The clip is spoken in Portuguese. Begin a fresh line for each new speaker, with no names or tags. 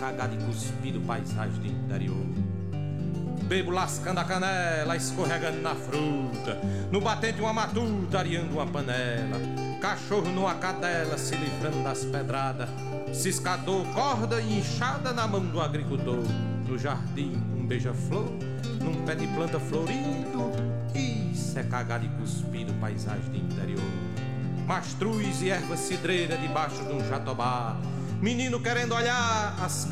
cagado e cuspido, paisagem do interior. Bebo lascando a canela, escorregando na fruta, no batente uma matuta, areando uma panela. Cachorro numa cadela, se livrando das pedradas. Ciscador, corda e enxada na mão do agricultor. No jardim um beija-flor, num pé de planta florido. Isso é cagado e cuspido, paisagem do interior. Mastruz e erva cidreira debaixo de um jatobá. Menino querendo olhar as